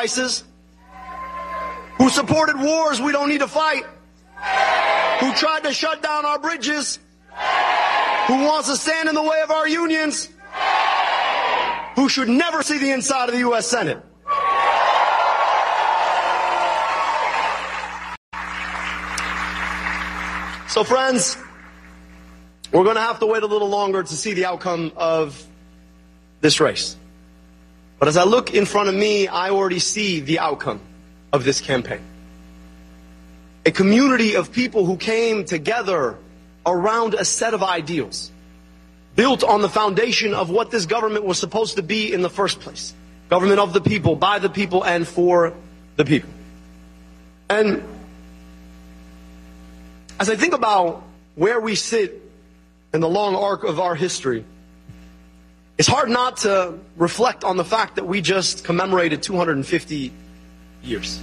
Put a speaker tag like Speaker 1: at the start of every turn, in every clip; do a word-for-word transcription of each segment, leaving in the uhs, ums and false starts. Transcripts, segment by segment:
Speaker 1: sacrifices, who supported wars we don't need to fight, who tried to shut down our bridges, who wants to stand in the way of our unions, who should never see the inside of the U S Senate. So friends, we're going to have to wait a little longer to see the outcome of this race. But as I look in front of me, I already see the outcome of this campaign. A community of people who came together around a set of ideals, built on the foundation of what this government was supposed to be in the first place. Government of the people, by the people, and for the people. And as I think about where we sit in the long arc of our history, it's hard not to reflect on the fact that we just commemorated two hundred fifty years.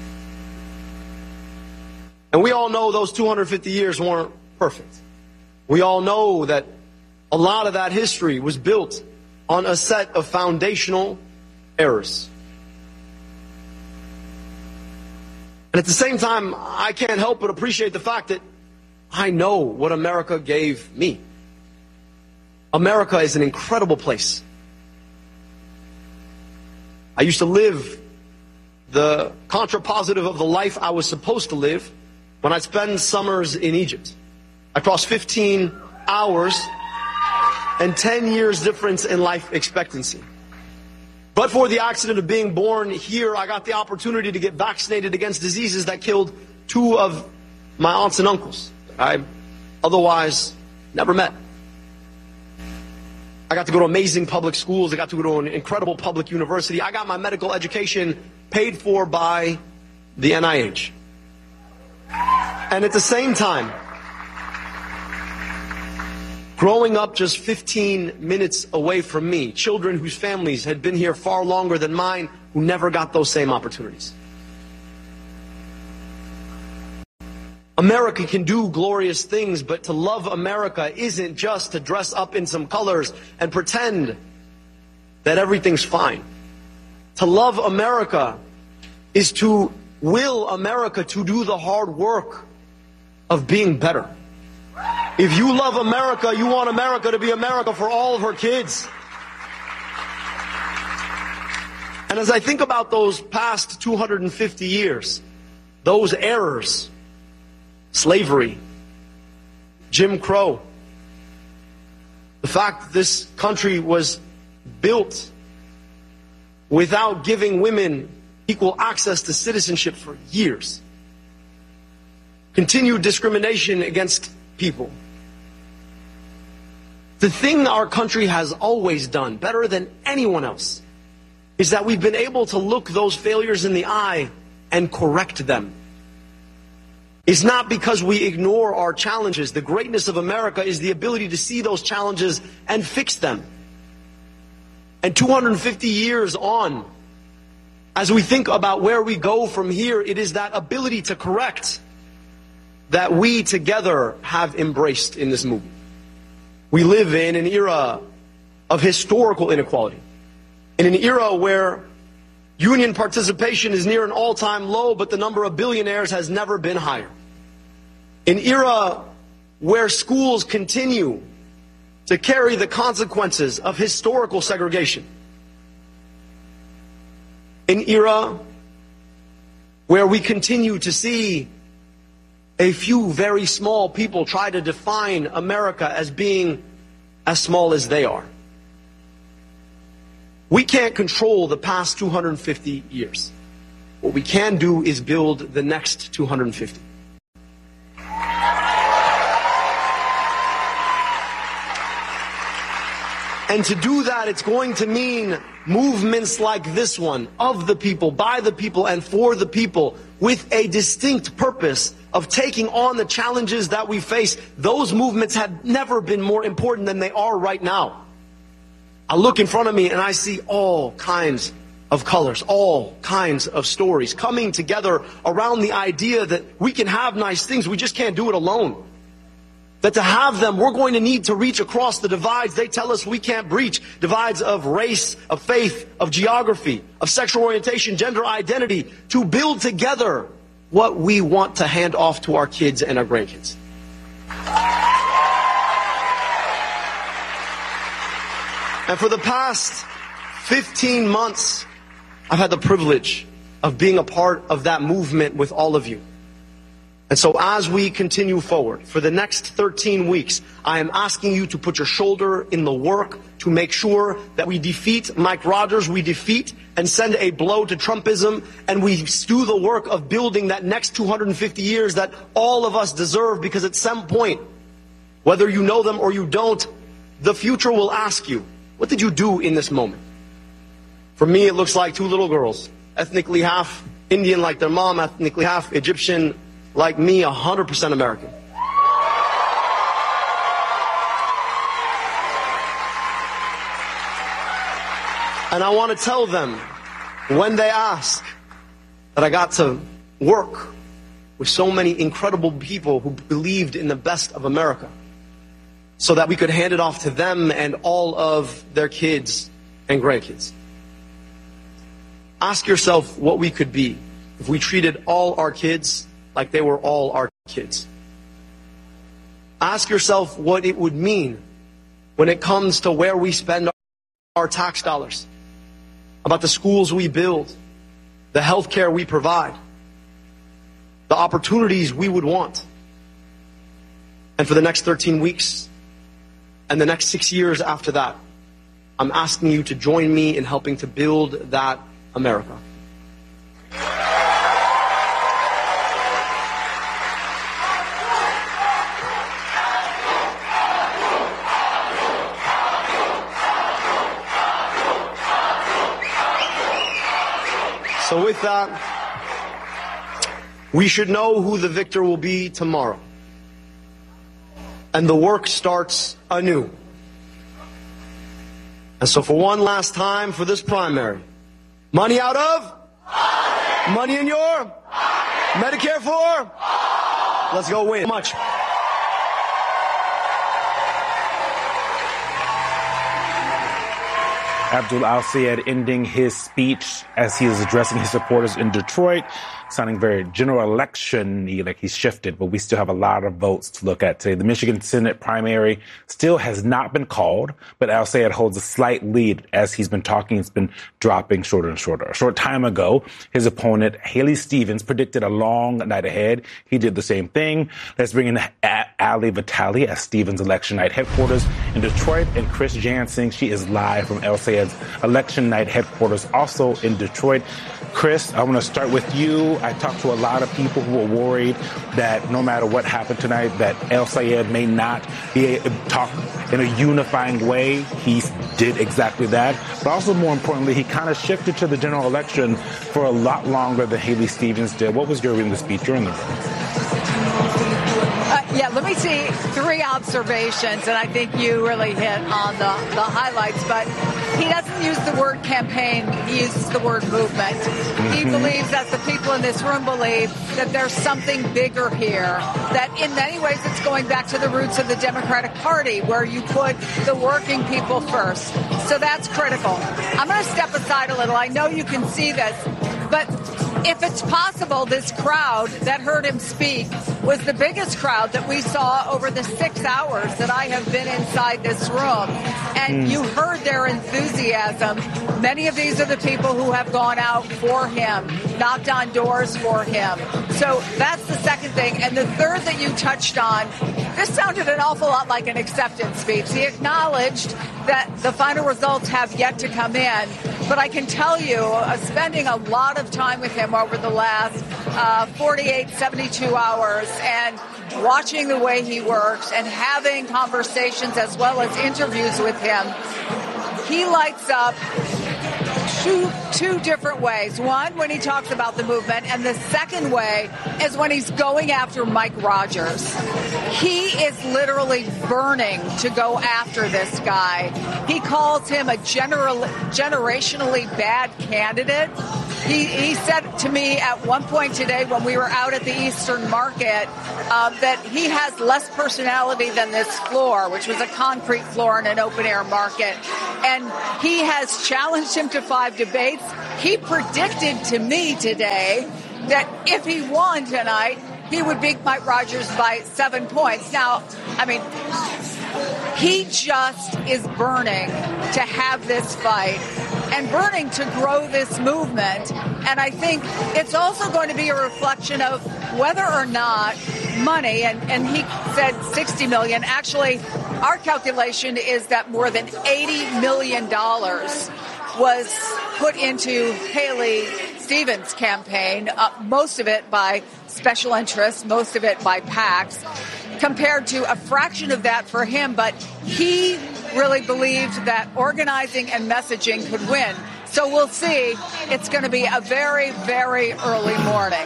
Speaker 1: And we all know those two hundred fifty years weren't perfect. We all know that a lot of that history was built on a set of foundational errors. And at the same time, I can't help but appreciate the fact that I know what America gave me. America is an incredible place. I used to live the contrapositive of the life I was supposed to live when I'd spend summers in Egypt. I crossed fifteen hours and ten years difference in life expectancy. But for the accident of being born here, I got the opportunity to get vaccinated against diseases that killed two of my aunts and uncles I otherwise never met. I got to go to amazing public schools. I got to go to an incredible public university. I got my medical education paid for by the N I H. And at the same time, growing up just fifteen minutes away from me, children whose families had been here far longer than mine, who never got those same opportunities. America can do glorious things, but to love America isn't just to dress up in some colors and pretend that everything's fine. To love America is to will America to do the hard work of being better. If you love America, you want America to be America for all of her kids. And as I think about those past two hundred fifty years, those errors, slavery, Jim Crow, the fact that this country was built without giving women equal access to citizenship for years, continued discrimination against people. The thing our country has always done better than anyone else is that we've been able to look those failures in the eye and correct them. It's not because we ignore our challenges. The greatness of America is the ability to see those challenges and fix them. And two hundred fifty years on, as we think about where we go from here, it is that ability to correct that we together have embraced in this movement. We live in an era of historical inequality, in an era where union participation is near an all-time low, but the number of billionaires has never been higher. An era where schools continue to carry the consequences of historical segregation. An era where we continue to see a few very small people try to define America as being as small as they are. We can't control the past two hundred fifty years. What we can do is build the next two hundred fifty. And to do that, it's going to mean movements like this one, of the people, by the people, and for the people, with a distinct purpose of taking on the challenges that we face. Those movements have never been more important than they are right now. I look in front of me and I see all kinds of colors, all kinds of stories coming together around the idea that we can have nice things, we just can't do it alone. That to have them, we're going to need to reach across the divides they tell us we can't breach. Divides of race, of faith, of geography, of sexual orientation, gender identity, to build together what we want to hand off to our kids and our grandkids. And for the past fifteen months, I've had the privilege of being a part of that movement with all of you. And so as we continue forward, for the next thirteen weeks, I am asking you to put your shoulder in the work to make sure that we defeat Mike Rogers, we defeat and send a blow to Trumpism, and we do the work of building that next two hundred fifty years that all of us deserve, because at some point, whether you know them or you don't, the future will ask you, what did you do in this moment? For me, it looks like two little girls, ethnically half Indian like their mom, ethnically half Egyptian like me, one hundred percent American. And I want to tell them, when they ask, that I got to work with so many incredible people who believed in the best of America, so that we could hand it off to them and all of their kids and grandkids. Ask yourself what we could be if we treated all our kids like they were all our kids. Ask yourself what it would mean when it comes to where we spend our tax dollars, about the schools we build, the health care we provide, the opportunities we would want. And for the next thirteen weeks and the next six years after that, I'm asking you to join me in helping to build that America. So with that, we should know who the victor will be tomorrow. And the work starts anew. And so for one last time for this primary, money out of? Money, money in your? Money. Medicare for? Money. Let's go win. Much.
Speaker 2: Abdul Al-Sayed ending his speech as he was addressing his supporters in Detroit, sounding very general election-y, like he's shifted, but we still have a lot of votes to look at today. The Michigan Senate primary still has not been called, but Al-Sayed holds a slight lead as he's been talking. It's been dropping shorter and shorter. A short time ago, his opponent, Haley Stevens, predicted a long night ahead. He did the same thing. Let's bring in Ali Vitale at Stevens election night headquarters in Detroit, and Chris Jansing. She is live from Al-Sayed's election night headquarters, also in Detroit. Chris, I want to start with you. I talked to a lot of people who were worried that no matter what happened tonight, that Al-Sayed may not be able to talk in a unifying way. He did exactly that. But also, more importantly, he kind of shifted to the general election for a lot longer than Haley Stevens did. What was your reading the speech during the room?
Speaker 3: Uh, yeah, let me see three observations, and I think you really hit on the, the highlights, but he doesn't use the word campaign, he uses the word movement. Mm-hmm. He believes, as the people in this room believe, that there's something bigger here, that in many ways it's going back to the roots of the Democratic Party, where you put the working people first. So that's critical. I'm going to step aside a little. I know you can see this, but if it's possible, this crowd that heard him speak was the biggest crowd that we saw over the six hours that I have been inside this room. And mm. you heard their enthusiasm. Many of these are the people who have gone out for him, knocked on doors for him. So that's the second thing. And the third that you touched on, this sounded an awful lot like an acceptance speech. He acknowledged that the final results have yet to come in. But I can tell you, uh, spending a lot of time with him over the last uh, forty-eight, seventy-two hours and watching the way he works and having conversations as well as interviews with him, he lights up two, two different ways. One, when he talks about the movement, and the second way is when he's going after Mike Rogers. He is literally burning to go after this guy. He calls him a general, generationally bad candidate. he, he said to me at one point today when we were out at the Eastern Market uh, that he has less personality than this floor, which was a concrete floor in an open-air market. And he has challenged him to five debates. He predicted to me today that if he won tonight, he would beat Mike Rogers by seven points. Now, I mean, he just is burning to have this fight and burning to grow this movement. And I think it's also going to be a reflection of whether or not money, and, and he said sixty million dollars. Actually, our calculation is that more than eighty million dollars was put into Haley Stevens' campaign, uh, most of it by special interests, most of it by PACs, compared to a fraction of that for him. But he really believed that organizing and messaging could win. So we'll see. It's going to be a very, very early morning.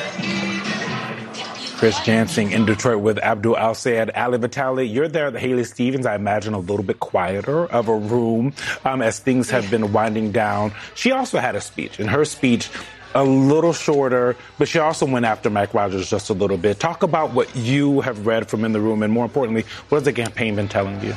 Speaker 2: Chris Jansing in Detroit with Abdul Al-Sayed. Ali Vitale, you're there at the Haley Stevens, I imagine a little bit quieter of a room um, as things have been winding down. She also had a speech, and her speech a little shorter, but she also went after Mike Rogers just a little bit. Talk about what you have read from in the room, and more importantly, what has the campaign been telling you?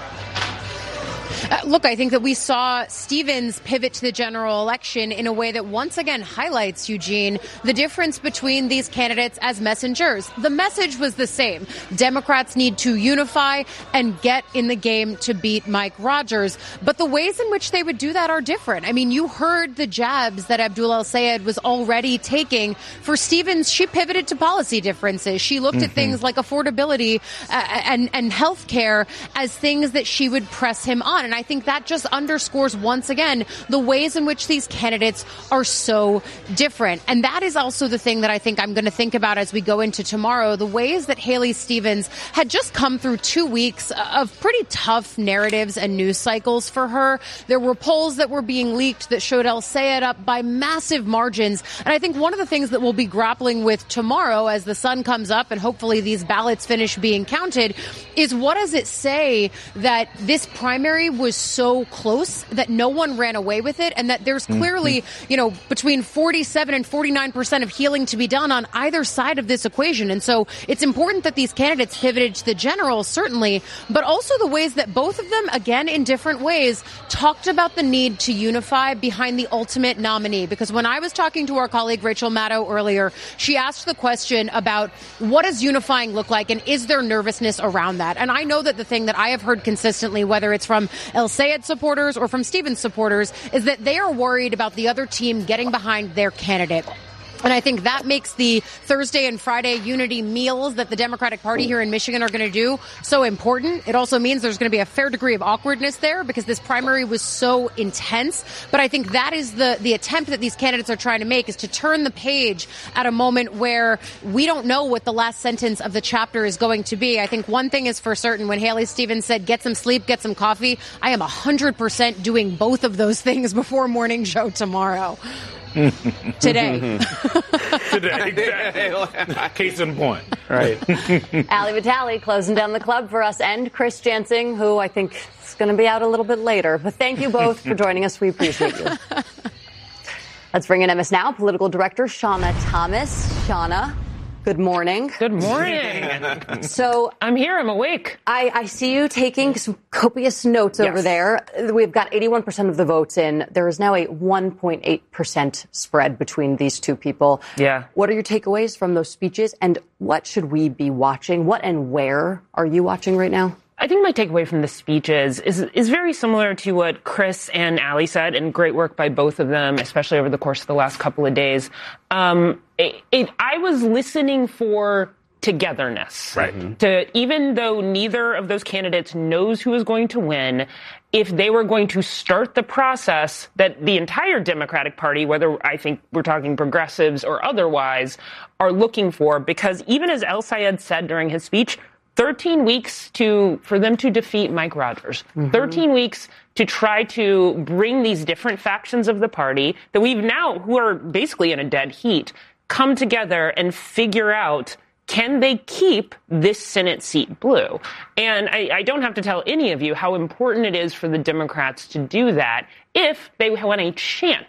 Speaker 4: Uh, look, I think that we saw Stevens pivot to the general election in a way that once again highlights, Eugene, the difference between these candidates as messengers. The message was the same. Democrats need to unify and get in the game to beat Mike Rogers. But the ways in which they would do that are different. I mean, you heard the jabs that Abdul El-Sayed was already taking. For Stevens, she pivoted to policy differences. She looked mm-hmm. at things like affordability uh, and, and health care as things that she would press him on. And I think that just underscores once again the ways in which these candidates are so different. And that is also the thing that I think I'm going to think about as we go into tomorrow, the ways that Haley Stevens had just come through two weeks of pretty tough narratives and news cycles for her. There were polls that were being leaked that showed El-Sayed up by massive margins. And I think one of the things that we'll be grappling with tomorrow as the sun comes up and hopefully these ballots finish being counted is what does it say that this primary was so close that no one ran away with it, and that there's clearly, you know, between forty-seven and forty-nine percent of healing to be done on either side of this equation. And so it's important that these candidates pivoted to the general, certainly, but also the ways that both of them, again, in different ways, talked about the need to unify behind the ultimate nominee. Because when I was talking to our colleague Rachel Maddow earlier, she asked the question about what does unifying look like and is there nervousness around that? And I know that the thing that I have heard consistently, whether it's from El-Sayed supporters or from Stevens supporters, is that they are worried about the other team getting behind their candidate. And I think that makes the Thursday and Friday unity meals that the Democratic Party here in Michigan are going to do so important. It also means there's going to be a fair degree of awkwardness there because this primary was so intense. But I think that is the, the attempt that these candidates are trying to make, is to turn the page at a moment where we don't know what the last sentence of the chapter is going to be. I think one thing is for certain. When Haley Stevens said, get some sleep, get some coffee, I am one hundred percent doing both of those things before morning show tomorrow. Today.
Speaker 2: Today, exactly. Case in point. Right.
Speaker 5: Ali Vitale closing down the club for us, and Chris Jansing, who I think is going to be out a little bit later. But thank you both for joining us. We appreciate you. Let's bring in M S Now political director Shawna Thomas. Shawna, good morning.
Speaker 6: Good morning.
Speaker 5: So
Speaker 6: I'm here. I'm awake.
Speaker 5: I, I see you taking some copious notes yes. over there. We've got eighty-one percent of the votes in. There is now a one point eight percent spread between these two people.
Speaker 6: Yeah.
Speaker 5: What are your takeaways from those speeches, and what should we be watching? What and where are you watching right now?
Speaker 6: I think my takeaway from the speeches is is very similar to what Chris and Ali said, and great work by both of them, especially over the course of the last couple of days. Um, it, it, I was listening for togetherness.
Speaker 2: Right.
Speaker 6: To, even though neither of those candidates knows who is going to win, if they were going to start the process that the entire Democratic Party, whether I think we're talking progressives or otherwise, are looking for, because even as El-Sayed said during his speech, thirteen weeks to for them to defeat Mike Rogers. Mm-hmm. thirteen weeks to try to bring these different factions of the party that we've now, who are basically in a dead heat, come together and figure out, can they keep this Senate seat blue? And I, I don't have to tell any of you how important it is for the Democrats to do that if they want a chance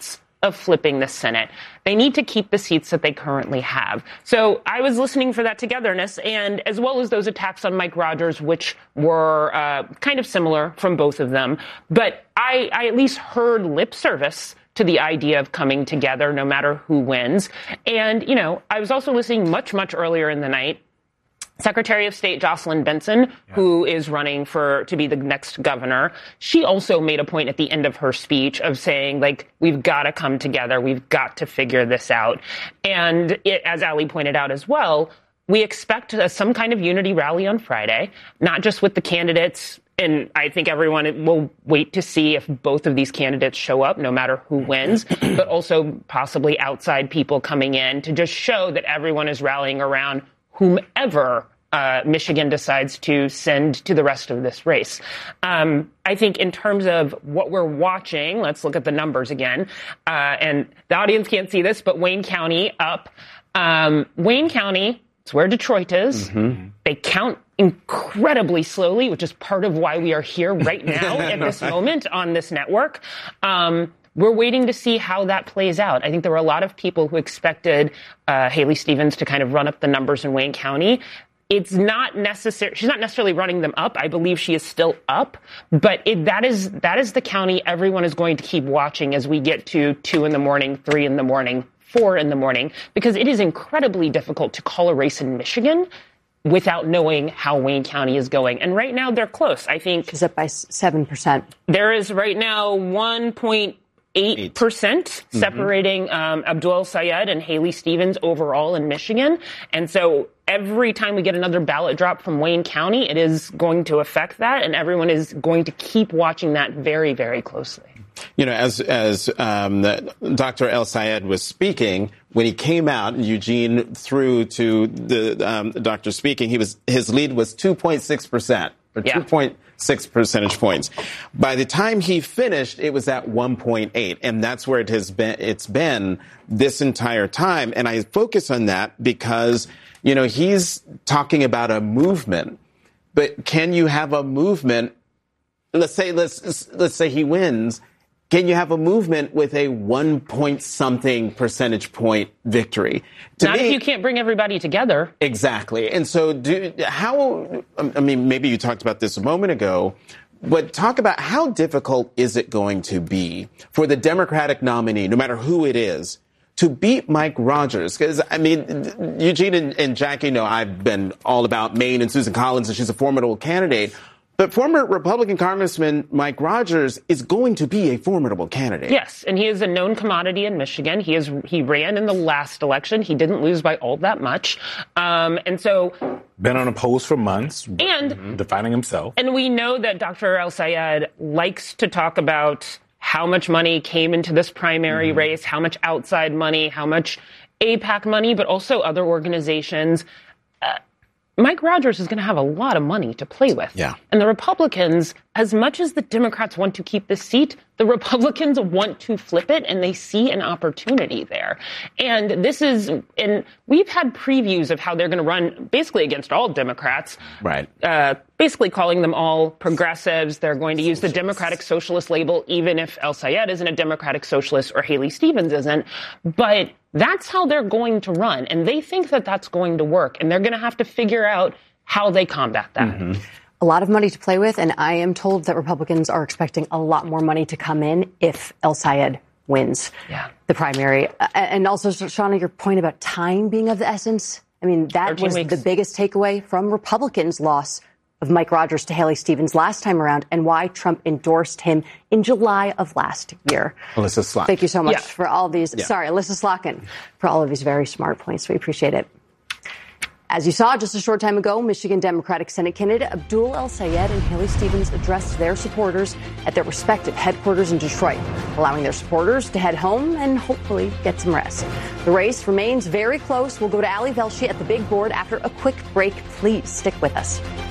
Speaker 6: of flipping the Senate. They need to keep the seats that they currently have. So I was listening for that togetherness, and as well as those attacks on Mike Rogers, which were uh, kind of similar from both of them. But I, I at least heard lip service to the idea of coming together no matter who wins. And, you know, I was also listening much, much earlier in the night. Secretary of State Jocelyn Benson, yeah. who is running for to be the next governor, she also made a point at the end of her speech of saying, like, we've got to come together. We've got to figure this out. And it, as Ali pointed out as well, we expect uh, some kind of unity rally on Friday, not just with the candidates. And I think everyone will wait to see if both of these candidates show up, no matter who wins, but also possibly outside people coming in to just show that everyone is rallying around whomever uh, Michigan decides to send to the rest of this race. Um, I think in terms of what we're watching, let's look at the numbers again. Uh, and the audience can't see this, but Wayne County up. Um, Wayne County, it's where Detroit is. Mm-hmm. They count incredibly slowly, which is part of why we are here right now at this moment on this network. Um, We're waiting to see how that plays out. I think there were a lot of people who expected uh, Haley Stevens to kind of run up the numbers in Wayne County. It's not necessary. She's not necessarily running them up. I believe she is still up, but it, that is that is the county everyone is going to keep watching as we get to two in the morning, three in the morning, four in the morning, because it is incredibly difficult to call a race in Michigan without knowing how Wayne County is going. And right now they're close. I think
Speaker 5: she's up by seven percent.
Speaker 6: There is right now one point eight percent separating um, Abdul Sayed and Haley Stevens overall in Michigan. And so every time we get another ballot drop from Wayne County, it is going to affect that. And everyone is going to keep watching that very, very closely.
Speaker 7: You know, as as um, Doctor El-Sayed was speaking, when he came out, Eugene threw to the um, doctor speaking, he was his lead was two point six percent, or yeah. two point six percentage points. By the time he finished, it was at one point eight, and that's where it has been. It's been this entire time, and I focus on that because you know he's talking about a movement, but can you have a movement? Let's say let's let's say he wins. Can you have a movement with a one point something percentage point victory? To
Speaker 6: Not
Speaker 7: me,
Speaker 6: if you can't bring everybody together.
Speaker 7: Exactly. And so do, how, I mean, maybe you talked about this a moment ago, but talk about how difficult is it going to be for the Democratic nominee, no matter who it is, to beat Mike Rogers? Because, I mean, Eugene and, and Jackie know I've been all about Maine and Susan Collins, and she's a formidable candidate. But former Republican Congressman Mike Rogers is going to be a formidable candidate.
Speaker 6: Yes, and he is a known commodity in Michigan. He is he ran in the last election. He didn't lose by all that much. Um, and so...
Speaker 2: Been unopposed for months.
Speaker 6: And...
Speaker 2: Defining himself.
Speaker 6: And we know that Doctor El-Sayed likes to talk about how much money came into this primary mm-hmm. race, how much outside money, how much A PAC money, but also other organizations. Uh, Mike Rogers is going to have a lot of money to play with.
Speaker 7: Yeah.
Speaker 6: And the Republicans, as much as the Democrats want to keep the seat, the Republicans want to flip it, and they see an opportunity there. And this is, and we've had previews of how they're going to run basically against all Democrats.
Speaker 7: Right.
Speaker 6: Uh, basically calling them all progressives. They're going to use the Democratic Socialist label, even if El-Sayed isn't a Democratic Socialist or Haley Stevens isn't. But that's how they're going to run. And they think that that's going to work. And they're going to have to figure out how they combat that.
Speaker 5: Mm-hmm. A lot of money to play with. And I am told that Republicans are expecting a lot more money to come in if El-Sayed wins
Speaker 6: yeah.
Speaker 5: the primary. And also, Shauna, your point about time being of the essence. I mean, that was weeks. the biggest takeaway from Republicans' loss of Mike Rogers to Haley Stevens last time around, and why Trump endorsed him in July of last year.
Speaker 7: Alyssa Slotkin.
Speaker 5: Thank you so much
Speaker 6: yeah.
Speaker 5: for all these. Yeah. Sorry, Alyssa Slotkin, for all of these very smart points. We appreciate it. As you saw just a short time ago, Michigan Democratic Senate candidate Abdul El-Sayed and Haley Stevens addressed their supporters at their respective headquarters in Detroit, allowing their supporters to head home and hopefully get some rest. The race remains very close. We'll go to Ali Velshi at the big board after a quick break. Please stick with us.